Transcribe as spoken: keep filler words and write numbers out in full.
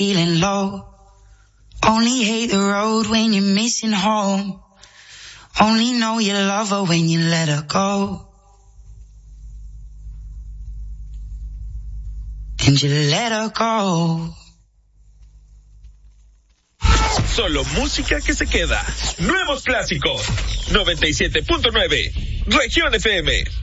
feeling low. Only hate the road when you're missing home. Only know you love her when you let her go. And you let her go. Solo música que se queda. Nuevos clásicos. noventa y siete punto nueve. Región F M.